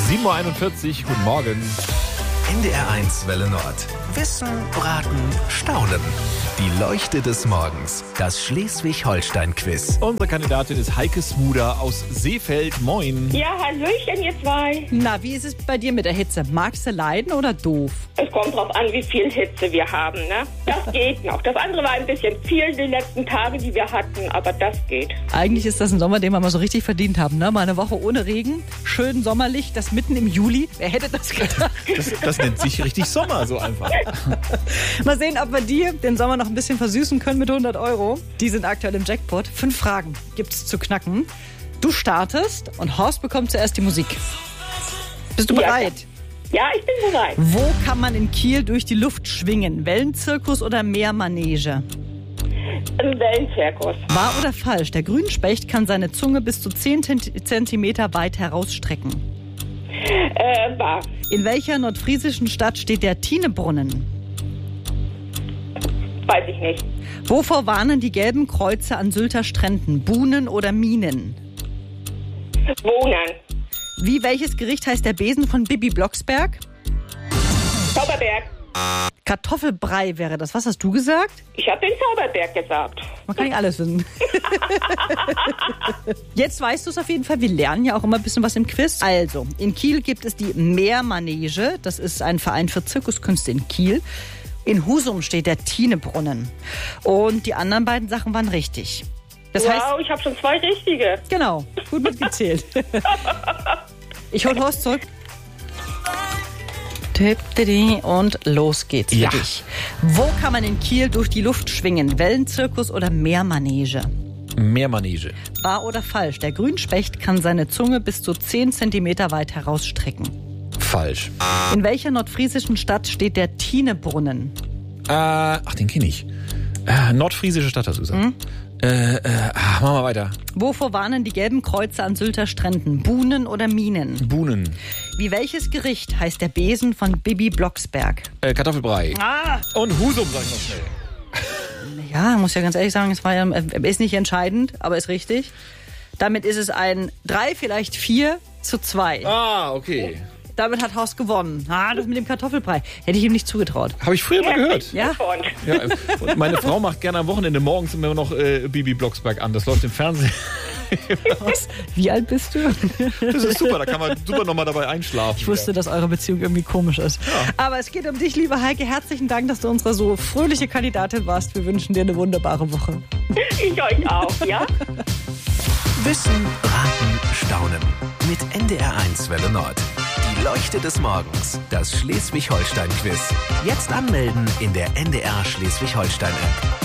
7.41 Uhr, guten Morgen. NDR1 Welle Nord. Wissen, Raten, Staunen. Die Leuchte des Morgens. Das Schleswig-Holstein-Quiz. Unsere Kandidatin ist Heike Smuder aus Seefeld. Moin. Ja, hallöchen, ihr zwei. Na, wie ist es bei dir mit der Hitze? Magst du leiden oder doof? Es kommt drauf an, wie viel Hitze wir haben, ne? Das geht noch. Das andere war ein bisschen viel die letzten Tage, die wir hatten, aber das geht. Eigentlich ist das ein Sommer, den wir mal so richtig verdient haben, ne? Mal eine Woche ohne Regen, schön sommerlich, das mitten im Juli. Wer hätte das gedacht? Das nennt sich richtig Sommer, so einfach. Mal sehen, ob wir dir den Sommer noch ein bisschen versüßen können mit 100 Euro. Die sind aktuell im Jackpot. 5 Fragen gibt's zu knacken. Du startest und Horst bekommt zuerst die Musik. Bist du bereit? Ja, ich bin bereit. Wo kann man in Kiel durch die Luft schwingen? Wellenzirkus oder Meermanege? Ein Wellenzirkus. Wahr oder falsch? Der Grünspecht kann seine Zunge bis zu 10 Zentimeter weit herausstrecken. Wahr. In welcher nordfriesischen Stadt steht der Tinebrunnen? Weiß ich nicht. Wovor warnen die gelben Kreuze an Sylter Stränden? Buhnen oder Minen? Wohnen. Wie welches Gericht heißt der Besen von Bibi Blocksberg? Zauberberg. Kartoffelbrei wäre das. Was hast du gesagt? Ich habe den Zauberberg gesagt. Man kann nicht alles wissen. Jetzt weißt du es auf jeden Fall. Wir lernen ja auch immer ein bisschen was im Quiz. Also, in Kiel gibt es die Meermanege. Das ist ein Verein für Zirkuskünste in Kiel. In Husum steht der Tinebrunnen. Und die anderen beiden Sachen waren richtig. Das heißt, Wow, ich habe schon 2 richtige. genau, gut mitgezählt. Ich hol Horst zurück. Und los geht's für dich. Wo kann man in Kiel durch die Luft schwingen? Wellenzirkus oder Meermanege? Meermanege. Wahr oder falsch? Der Grünspecht kann seine Zunge bis zu 10 Zentimeter weit herausstrecken. Falsch. In welcher nordfriesischen Stadt steht der Tinebrunnen? Den kenne ich. Nordfriesische Stadt, hast du gesagt. Machen wir weiter. Wovor warnen die gelben Kreuze an Sylter Stränden? Buhnen oder Minen? Buhnen. Wie welches Gericht heißt der Besen von Bibi Blocksberg? Kartoffelbrei. Und Husum, sag ich noch schnell. Ja, muss ja ganz ehrlich sagen, ist nicht entscheidend, aber ist richtig. Damit ist es ein 3, vielleicht 4:2. Okay. Damit hat Horst gewonnen. Das mit dem Kartoffelbrei. Hätte ich ihm nicht zugetraut. Habe ich früher mal gehört. Ja? Ja, und meine Frau macht gerne am Wochenende morgens immer noch Bibi Blocksberg an. Das läuft im Fernsehen. Wie alt bist du? Das ist super, da kann man super nochmal dabei einschlafen. Ich wusste, dass eure Beziehung irgendwie komisch ist. Ja. Aber es geht um dich, liebe Heike. Herzlichen Dank, dass du unsere so fröhliche Kandidatin warst. Wir wünschen dir eine wunderbare Woche. Ich euch auch, ja? Wissen, Raten, Staunen. Mit NDR1 Welle Nord. Die Leuchte des Morgens. Das Schleswig-Holstein-Quiz. Jetzt anmelden in der NDR Schleswig-Holstein-App.